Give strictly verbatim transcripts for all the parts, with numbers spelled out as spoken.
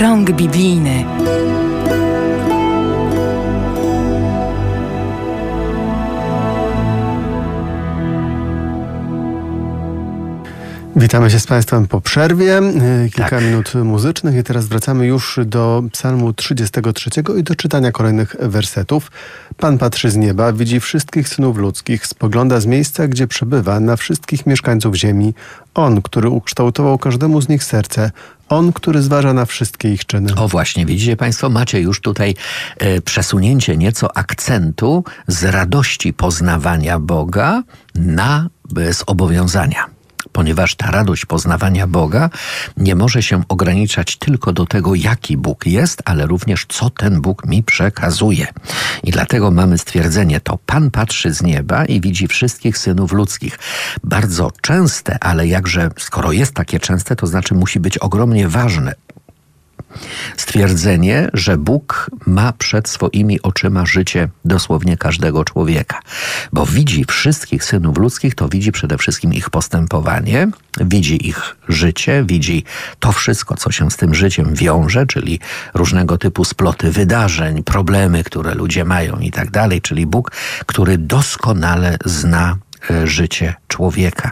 Krąg biblijny. Witamy się z Państwem po przerwie. Kilka tak. minut muzycznych i teraz wracamy już do psalmu trzydziestego trzeciego i do czytania kolejnych wersetów. Pan patrzy z nieba, widzi wszystkich synów ludzkich, spogląda z miejsca, gdzie przebywa, na wszystkich mieszkańców ziemi. On, który ukształtował każdemu z nich serce. On, który zważa na wszystkie ich czyny. O właśnie, widzicie Państwo, macie już tutaj e, przesunięcie nieco akcentu z radości poznawania Boga na e, zobowiązania. Ponieważ ta radość poznawania Boga nie może się ograniczać tylko do tego, jaki Bóg jest, ale również co ten Bóg mi przekazuje. I dlatego mamy stwierdzenie, to Pan patrzy z nieba i widzi wszystkich synów ludzkich. Bardzo częste, ale jakże, skoro jest takie częste, to znaczy musi być ogromnie ważne. Stwierdzenie, że Bóg ma przed swoimi oczyma życie dosłownie każdego człowieka. Bo widzi wszystkich synów ludzkich, to widzi przede wszystkim ich postępowanie, widzi ich życie, widzi to wszystko, co się z tym życiem wiąże, czyli różnego typu sploty wydarzeń, problemy, które ludzie mają i tak dalej. Czyli Bóg, który doskonale zna życie człowieka.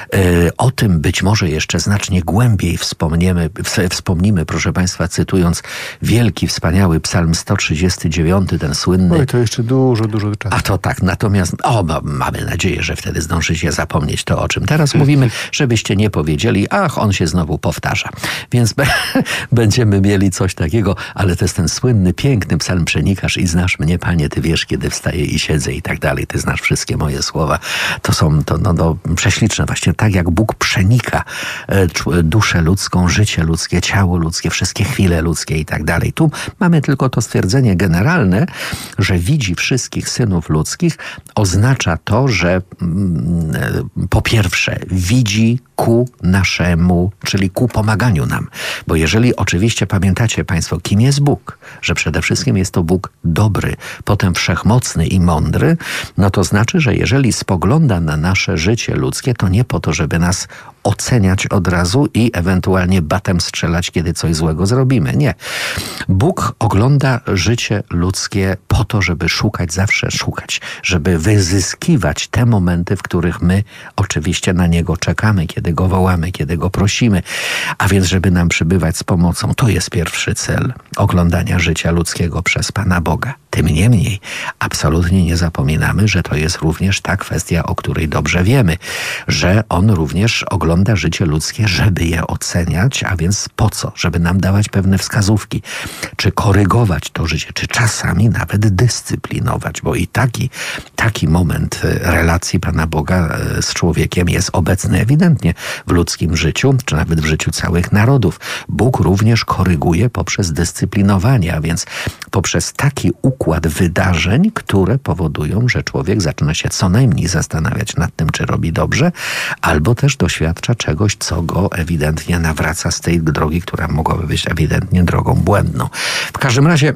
O tym być może jeszcze znacznie głębiej wspomniemy, wspomnimy, proszę Państwa, cytując wielki, wspaniały psalm sto trzydziesty dziewiąty, ten słynny. Oj, to jeszcze dużo, dużo czasu. A to tak, natomiast o, mamy nadzieję, że wtedy zdążycie zapomnieć to, o czym teraz mówimy, żebyście nie powiedzieli, ach, on się znowu powtarza. Więc be, będziemy mieli coś takiego, ale to jest ten słynny, piękny psalm, przenikasz i znasz mnie, Panie, Ty wiesz, kiedy wstaję i siedzę i tak dalej, Ty znasz wszystkie moje słowa. To są to, no, no, prześliczne. Właśnie tak jak Bóg przenika e, duszę ludzką, życie ludzkie, ciało ludzkie, wszystkie chwile ludzkie i tak dalej. Tu mamy tylko to stwierdzenie generalne, że widzi wszystkich synów ludzkich. Oznacza to, że mm, po pierwsze widzi ku naszemu, czyli ku pomaganiu nam. Bo jeżeli oczywiście pamiętacie Państwo, kim jest Bóg, że przede wszystkim jest to Bóg dobry, potem wszechmocny i mądry, no to znaczy, że jeżeli spogląda na nasze życie ludzkie, to nie po to, żeby nas oceniać od razu i ewentualnie batem strzelać, kiedy coś złego zrobimy. Nie. Bóg ogląda życie ludzkie po to, żeby szukać, zawsze szukać, żeby wyzyskiwać te momenty, w których my oczywiście na Niego czekamy, kiedy Go wołamy, kiedy Go prosimy, a więc żeby nam przybywać z pomocą. To jest pierwszy cel oglądania życia ludzkiego przez Pana Boga. Tym niemniej absolutnie nie zapominamy, że to jest również ta kwestia, o której dobrze wiemy, że On również ogląda życie ludzkie, żeby je oceniać, a więc po co? Żeby nam dawać pewne wskazówki, czy korygować to życie, czy czasami nawet dyscyplinować, bo i taki, taki moment relacji Pana Boga z człowiekiem jest obecny ewidentnie w ludzkim życiu, czy nawet w życiu całych narodów. Bóg również koryguje poprzez dyscyplinowanie, a więc poprzez taki układ wydarzeń, które powodują, że człowiek zaczyna się co najmniej zastanawiać nad tym, czy robi dobrze, albo też doświadcza czegoś, co go ewidentnie nawraca z tej drogi, która mogłaby być ewidentnie drogą błędną. W każdym razie,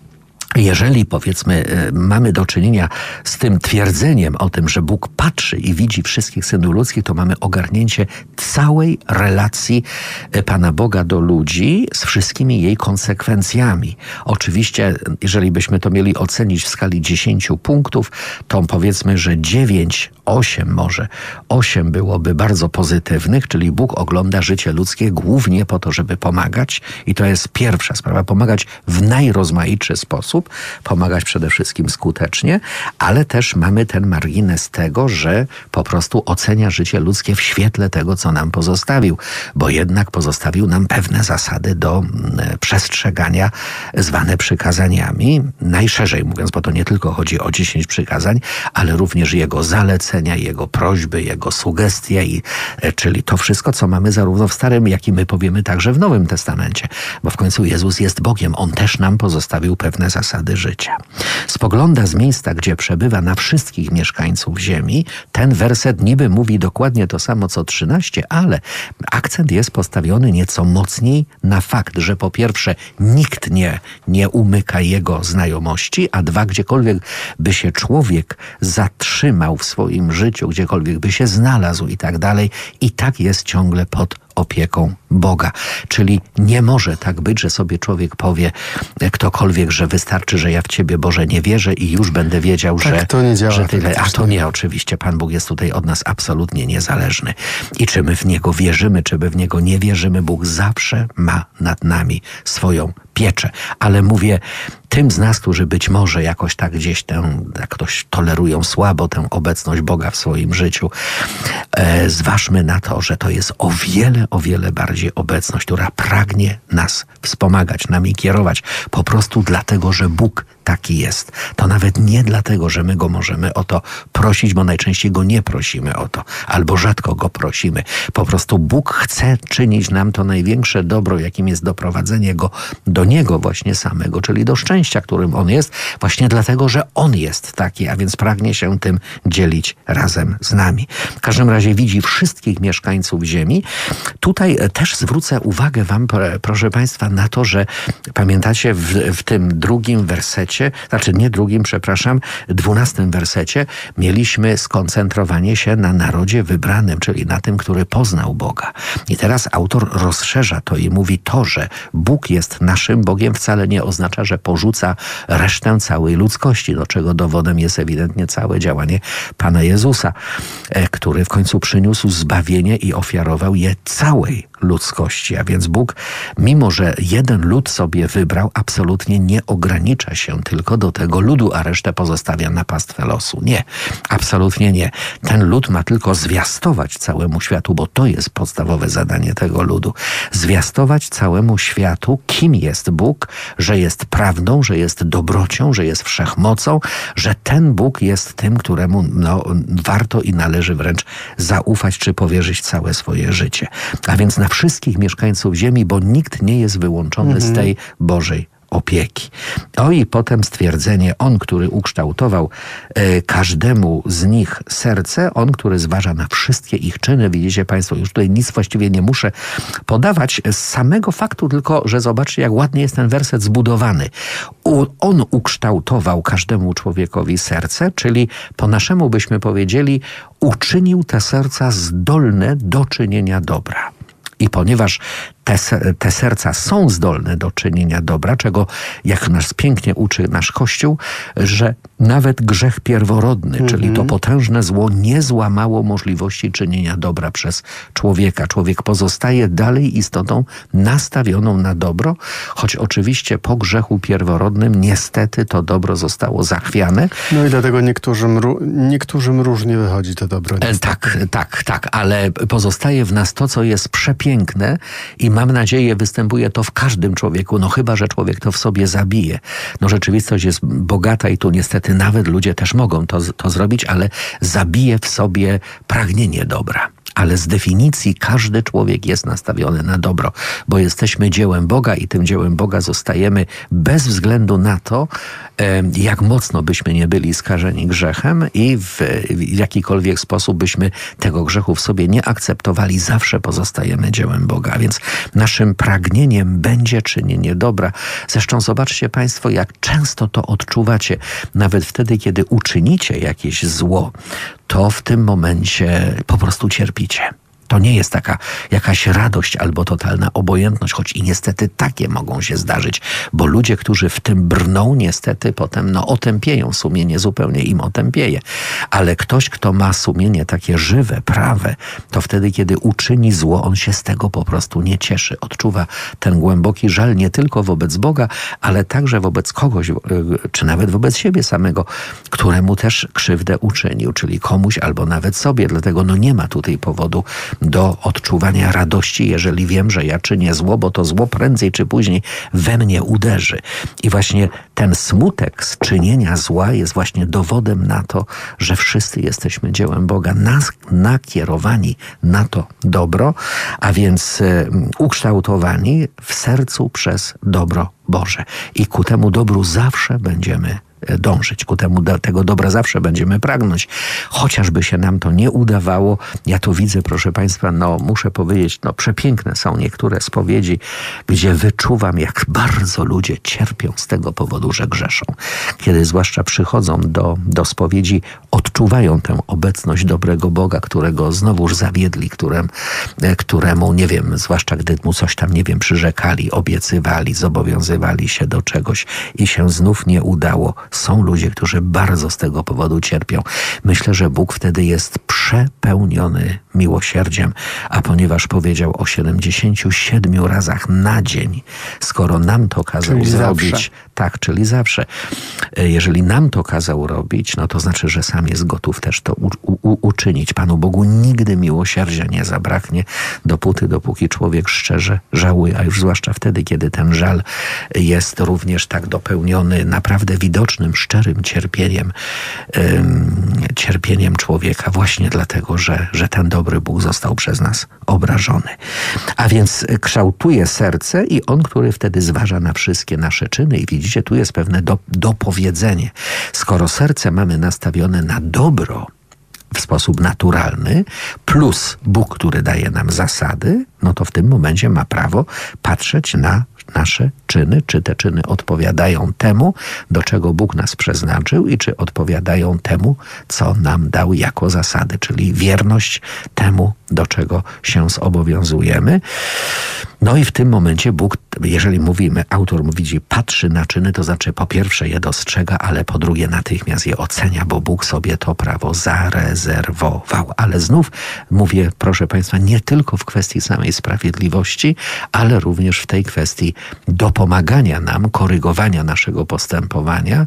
jeżeli, powiedzmy, mamy do czynienia z tym twierdzeniem o tym, że Bóg patrzy i widzi wszystkich synów ludzkich, to mamy ogarnięcie całej relacji Pana Boga do ludzi z wszystkimi jej konsekwencjami. Oczywiście, jeżeli byśmy to mieli ocenić w skali dziesięciu punktów, to powiedzmy, że dziewięć, osiem może, osiem byłoby bardzo pozytywnych, czyli Bóg ogląda życie ludzkie głównie po to, żeby pomagać i to jest pierwsza sprawa, pomagać w najrozmaitszy sposób, pomagać przede wszystkim skutecznie, ale też mamy ten margines tego, że po prostu ocenia życie ludzkie w świetle tego, co nam pozostawił, bo jednak pozostawił nam pewne zasady do przestrzegania, zwane przykazaniami, najszerzej mówiąc, bo to nie tylko chodzi o dziesięć przykazań, ale również Jego zalecenia, Jego prośby, Jego sugestie, i, czyli to wszystko, co mamy zarówno w Starym, jak i my powiemy także w Nowym Testamencie, bo w końcu Jezus jest Bogiem, On też nam pozostawił pewne zasady zasady życia. Spogląda z miejsca, gdzie przebywa, na wszystkich mieszkańców ziemi. Ten werset niby mówi dokładnie to samo, co trzynaście, ale akcent jest postawiony nieco mocniej na fakt, że po pierwsze nikt nie, nie umyka jego znajomości, a dwa, gdziekolwiek by się człowiek zatrzymał w swoim swoim życiu, gdziekolwiek by się znalazł i tak dalej, i tak jest ciągle pod opieką Boga. Czyli nie może tak być, że sobie człowiek powie, ktokolwiek, że wystarczy, że ja w Ciebie, Boże, nie wierzę i już będę wiedział, tak, że, to nie działa, że tyle. A to nie. nie, oczywiście. Pan Bóg jest tutaj od nas absolutnie niezależny. I czy my w Niego wierzymy, czy my w Niego nie wierzymy, Bóg zawsze ma nad nami swoją pieczę. Ale mówię tym z nas, którzy być może jakoś tak gdzieś tę, jak ktoś tolerują słabo tę obecność Boga w swoim życiu, e, zważmy na to, że to jest o wiele, o wiele bardziej obecność, która pragnie nas wspomagać, nami kierować, po prostu dlatego, że Bóg taki jest. To nawet nie dlatego, że my Go możemy o to prosić, bo najczęściej Go nie prosimy o to, albo rzadko Go prosimy. Po prostu Bóg chce czynić nam to największe dobro, jakim jest doprowadzenie Go do Niego właśnie samego, czyli do szczęścia, którym On jest, właśnie dlatego, że On jest taki, a więc pragnie się tym dzielić razem z nami. W każdym razie widzi wszystkich mieszkańców ziemi. Tutaj też zwrócę uwagę wam, proszę państwa, na to, że pamiętacie w, w tym drugim wersecie, znaczy nie drugim, przepraszam, dwunastym wersecie mieliśmy skoncentrowanie się na narodzie wybranym, czyli na tym, który poznał Boga. I teraz autor rozszerza to i mówi to, że Bóg jest naszym Bogiem, wcale nie oznacza, że porzuca resztę całej ludzkości, do czego dowodem jest ewidentnie całe działanie Pana Jezusa, który w końcu przyniósł zbawienie i ofiarował je całej ludzkości. A więc Bóg, mimo że jeden lud sobie wybrał, absolutnie nie ogranicza się tylko do tego ludu, a resztę pozostawia na pastwę losu. Nie, absolutnie nie. Ten lud ma tylko zwiastować całemu światu, bo to jest podstawowe zadanie tego ludu. Zwiastować całemu światu, kim jest Bóg, że jest prawdą, że jest dobrocią, że jest wszechmocą, że ten Bóg jest tym, któremu no, warto i należy wręcz zaufać czy powierzyć całe swoje życie. A więc na wszystkich mieszkańców ziemi, bo nikt nie jest wyłączony mhm. z tej Bożej opieki. O i potem stwierdzenie, On, który ukształtował e, każdemu z nich serce, On, który zważa na wszystkie ich czyny. Widzicie Państwo, już tutaj nic właściwie nie muszę podawać z samego faktu, tylko że zobaczcie, jak ładnie jest ten werset zbudowany. U, on ukształtował każdemu człowiekowi serce, czyli po naszemu byśmy powiedzieli, uczynił te serca zdolne do czynienia dobra. I ponieważ te, te serca są zdolne do czynienia dobra, czego jak nas pięknie uczy nasz Kościół, że nawet grzech pierworodny, mm-hmm. czyli to potężne zło, nie złamało możliwości czynienia dobra przez człowieka. Człowiek pozostaje dalej istotą nastawioną na dobro, choć oczywiście po grzechu pierworodnym niestety to dobro zostało zachwiane. No i dlatego niektórym, niektórym różnie wychodzi to dobro. E, tak, tak, tak, ale pozostaje w nas to, co jest przepiękne i mam nadzieję, występuje to w każdym człowieku, no chyba że człowiek to w sobie zabije. No rzeczywistość jest bogata i tu niestety nawet ludzie też mogą to, to zrobić, ale zabije w sobie pragnienie dobra. Ale z definicji każdy człowiek jest nastawiony na dobro, bo jesteśmy dziełem Boga i tym dziełem Boga zostajemy bez względu na to, jak mocno byśmy nie byli skażeni grzechem i w jakikolwiek sposób byśmy tego grzechu w sobie nie akceptowali, zawsze pozostajemy dziełem Boga. A więc naszym pragnieniem będzie czynienie dobra. Zresztą zobaczcie Państwo, jak często to odczuwacie, nawet wtedy, kiedy uczynicie jakieś zło, to w tym momencie po prostu cierpicie. To nie jest taka jakaś radość albo totalna obojętność, choć i niestety takie mogą się zdarzyć, bo ludzie, którzy w tym brną, niestety potem no, otępieją, sumienie zupełnie im otępieje. Ale ktoś, kto ma sumienie takie żywe, prawe, to wtedy, kiedy uczyni zło, on się z tego po prostu nie cieszy. Odczuwa ten głęboki żal nie tylko wobec Boga, ale także wobec kogoś, czy nawet wobec siebie samego, któremu też krzywdę uczynił, czyli komuś albo nawet sobie. Dlatego no, nie ma tutaj powodu do odczuwania radości, jeżeli wiem, że ja czynię zło, bo to zło prędzej czy później we mnie uderzy. I właśnie ten smutek z czynienia zła jest właśnie dowodem na to, że wszyscy jesteśmy dziełem Boga, nas nakierowani na to dobro, a więc y, ukształtowani w sercu przez dobro Boże. I ku temu dobru zawsze będziemy dążyć. Ku temu do tego dobra zawsze będziemy pragnąć. Chociażby się nam to nie udawało. Ja tu widzę, proszę Państwa, no muszę powiedzieć, no przepiękne są niektóre spowiedzi, gdzie wyczuwam, jak bardzo ludzie cierpią z tego powodu, że grzeszą. Kiedy zwłaszcza przychodzą do, do spowiedzi, odczuwają tę obecność dobrego Boga, którego znowuż zawiedli, którym, któremu, nie wiem, zwłaszcza gdy mu coś tam, nie wiem, przyrzekali, obiecywali, zobowiązywali się do czegoś i się znów nie udało. Są ludzie, którzy bardzo z tego powodu cierpią. Myślę, że Bóg wtedy jest przepełniony miłosierdziem, a ponieważ powiedział o siedemdziesięciu siedmiu razach na dzień, skoro nam to kazał czyli zrobić, zawsze. tak, czyli zawsze, jeżeli nam to kazał robić, no to znaczy, że sam jest gotów też to u, u, uczynić. Panu Bogu nigdy miłosierdzia nie zabraknie, dopóty, dopóki człowiek szczerze żałuje, a już zwłaszcza wtedy, kiedy ten żal jest również tak dopełniony naprawdę widocznym, szczerym cierpieniem, ym, cierpieniem człowieka właśnie dlatego, że, że ten dobry Bóg został przez nas obrażony. A więc kształtuje serce i on, który wtedy zważa na wszystkie nasze czyny i widzicie, tu jest pewne do, dopowiedzenie. Skoro serce mamy nastawione na dobro, w sposób naturalny, plus Bóg, który daje nam zasady, no to w tym momencie ma prawo patrzeć na nasze czyny, czy te czyny odpowiadają temu, do czego Bóg nas przeznaczył i czy odpowiadają temu, co nam dał jako zasady, czyli wierność temu, do czego się zobowiązujemy. No i w tym momencie Bóg, jeżeli mówimy, autor widzi, patrzy na czyny, to znaczy po pierwsze je dostrzega, ale po drugie natychmiast je ocenia, bo Bóg sobie to prawo zarezerwował. Ale znów mówię, proszę Państwa, nie tylko w kwestii samej sprawiedliwości, ale również w tej kwestii dopomagania nam, korygowania naszego postępowania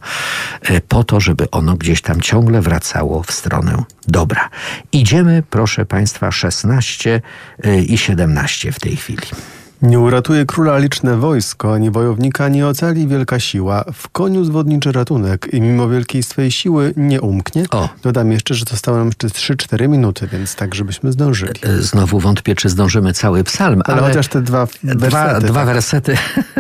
po to, żeby ono gdzieś tam ciągle wracało w stronę dobra. Idziemy, proszę Państwa, szesnaście i siedemnaście w tej chwili. Nie uratuje króla liczne wojsko, ani wojownika nie ocali wielka siła. W koniu zwodniczy ratunek i mimo wielkiej swej siły nie umknie. O. Dodam jeszcze, że zostały nam jeszcze trzy cztery minuty, więc tak, żebyśmy zdążyli. Znowu wątpię, czy zdążymy cały psalm, ale, Ale chociaż te dwa wersety. Dwa, dwa tak. wersety.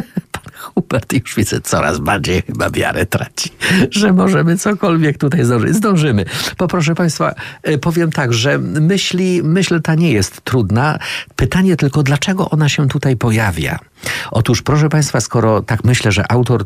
Hubert już widzę coraz bardziej chyba wiarę traci, że możemy cokolwiek tutaj zdążyć. Zdążymy. Bo proszę Państwa, powiem tak, że myśli, myśl ta nie jest trudna. Pytanie tylko, dlaczego ona się tutaj pojawia? Otóż, proszę Państwa, skoro tak myślę, że autor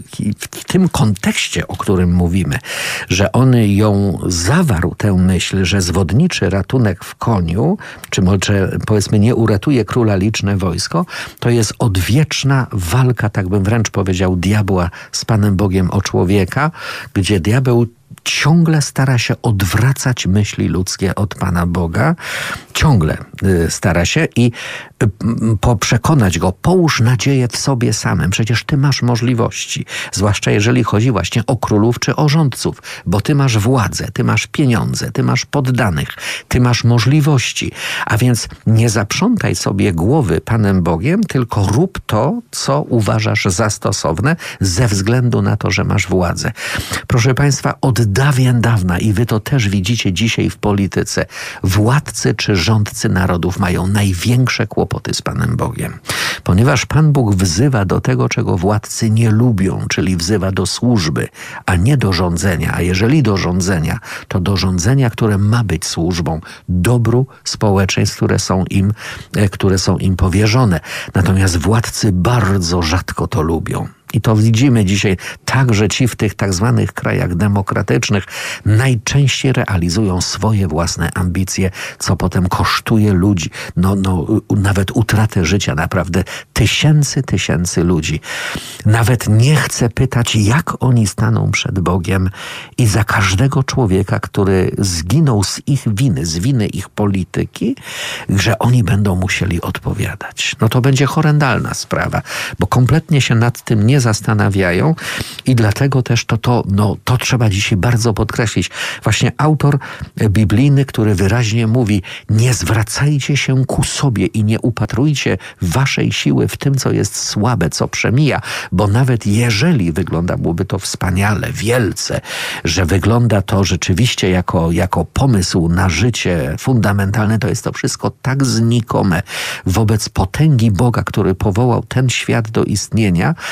w tym kontekście, o którym mówimy, że on ją zawarł, tę myśl, że zwodniczy ratunek w koniu, czy może powiedzmy nie uratuje króla liczne wojsko, to jest odwieczna walka, tak bym wręcz powiedział, diabła z Panem Bogiem o człowieka, gdzie diabeł ciągle stara się odwracać myśli ludzkie od Pana Boga. Ciągle y, stara się i y, po przekonać go, połóż nadzieję w sobie samym. Przecież ty masz możliwości. Zwłaszcza jeżeli chodzi właśnie o królów czy o rządców. Bo ty masz władzę, ty masz pieniądze, ty masz poddanych, ty masz możliwości. A więc nie zaprzątaj sobie głowy Panem Bogiem, tylko rób to, co uważasz za stosowne ze względu na to, że masz władzę. Proszę Państwa, od dawien dawna i wy to też widzicie dzisiaj w polityce, władcy czy rządcy narodów mają największe kłopoty z Panem Bogiem. Ponieważ Pan Bóg wzywa do tego, czego władcy nie lubią, czyli wzywa do służby, a nie do rządzenia. A jeżeli do rządzenia, to do rządzenia, które ma być służbą dobru społeczeństw, które są im, które są im powierzone. Natomiast władcy bardzo rzadko to lubią. I to widzimy dzisiaj także ci w tych tak zwanych krajach demokratycznych najczęściej realizują swoje własne ambicje, co potem kosztuje ludzi, no, no nawet utratę życia naprawdę tysięcy, tysięcy ludzi. Nawet nie chcę pytać, jak oni staną przed Bogiem i za każdego człowieka, który zginął z ich winy, z winy ich polityki, że oni będą musieli odpowiadać. No to będzie horrendalna sprawa, bo kompletnie się nad tym nie zastanawiają i dlatego też to, to, no, to trzeba dzisiaj bardzo podkreślić. Właśnie autor biblijny, który wyraźnie mówi, nie zwracajcie się ku sobie i nie upatrujcie waszej siły w tym, co jest słabe, co przemija, bo nawet jeżeli wyglądałoby to wspaniale, wielce, że wygląda to rzeczywiście jako, jako pomysł na życie fundamentalne, to jest to wszystko tak znikome wobec potęgi Boga, który powołał ten świat do istnienia, bo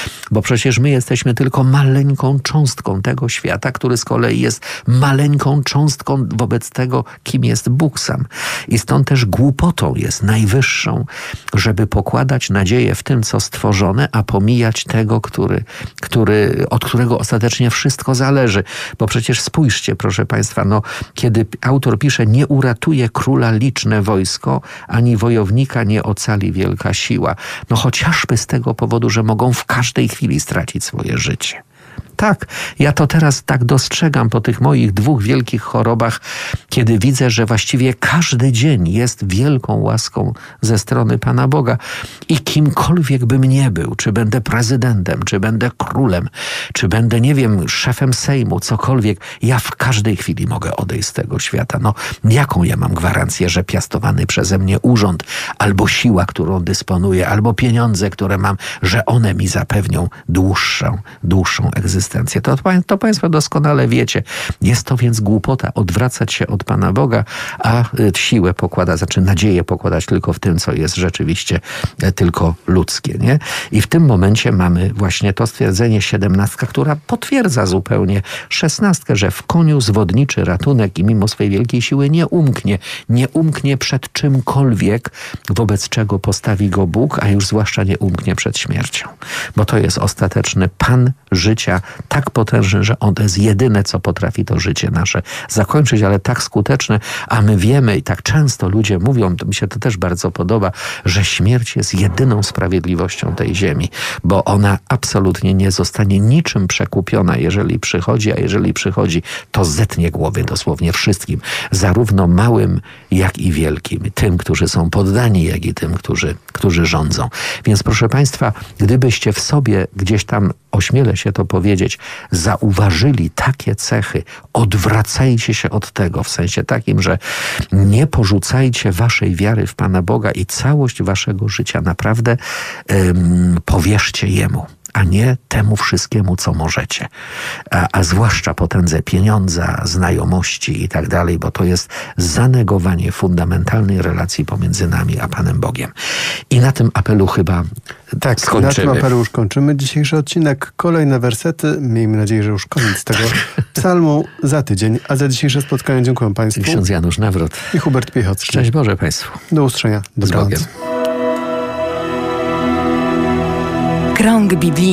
przecież my jesteśmy tylko maleńką cząstką tego świata, który z kolei jest maleńką cząstką wobec tego, kim jest Bóg sam. I stąd też głupotą jest najwyższą, żeby pokładać nadzieję w tym, co stworzone, a pomijać tego, który, który, od którego ostatecznie wszystko zależy. Bo przecież spójrzcie, proszę Państwa, no, kiedy autor pisze, nie uratuje króla liczne wojsko, ani wojownika nie ocali wielka siła. No chociażby z tego powodu, że mogą w każdej chwili stracić swoje życie. Tak, ja to teraz tak dostrzegam po tych moich dwóch wielkich chorobach, kiedy widzę, że właściwie każdy dzień jest wielką łaską ze strony Pana Boga. I kimkolwiek bym nie był, czy będę prezydentem, czy będę królem, czy będę, nie wiem, szefem Sejmu, cokolwiek, ja w każdej chwili mogę odejść z tego świata. No, jaką ja mam gwarancję, że piastowany przeze mnie urząd, albo siła, którą dysponuję, albo pieniądze, które mam, że one mi zapewnią dłuższą, dłuższą egzystencję. To, to Państwo doskonale wiecie. Jest to więc głupota odwracać się od Pana Boga, a siłę pokładać, znaczy nadzieję pokładać tylko w tym, co jest rzeczywiście tylko ludzkie. Nie? I w tym momencie mamy właśnie to stwierdzenie siedemnastka, która potwierdza zupełnie szesnastkę, że w koniu zwodniczy ratunek i mimo swej wielkiej siły nie umknie. Nie umknie przed czymkolwiek, wobec czego postawi go Bóg, a już zwłaszcza nie umknie przed śmiercią. Bo to jest ostateczny Pan życia, tak potężny, że on to jest jedyne, co potrafi to życie nasze zakończyć, ale tak skuteczne, a my wiemy i tak często ludzie mówią, to mi się to też bardzo podoba, że śmierć jest jedyną sprawiedliwością tej ziemi, bo ona absolutnie nie zostanie niczym przekupiona, jeżeli przychodzi, a jeżeli przychodzi, to zetnie głowy dosłownie wszystkim, zarówno małym, jak i wielkim, tym, którzy są poddani, jak i tym, którzy, którzy rządzą. Więc proszę Państwa, gdybyście w sobie gdzieś tam, ośmielę się to powiedzieć, zauważyli takie cechy, odwracajcie się od tego, w sensie takim, że nie porzucajcie waszej wiary w Pana Boga i całość waszego życia naprawdę um, powierzcie Jemu, a nie temu wszystkiemu, co możecie. A, a zwłaszcza potędze pieniądza, znajomości i tak dalej, bo to jest zanegowanie fundamentalnej relacji pomiędzy nami a Panem Bogiem. I na tym apelu chyba tak, skończymy. Na tym apelu już kończymy dzisiejszy odcinek. Kolejne wersety. Miejmy nadzieję, że już koniec tego psalmu za tydzień. A za dzisiejsze spotkanie dziękuję Państwu. Ksiądz Janusz Nawrot I Hubert Piechocki. Szczęść Boże Państwu. Do usłyszenia. Dobranoc. Z Bogiem. Krąg Biblii.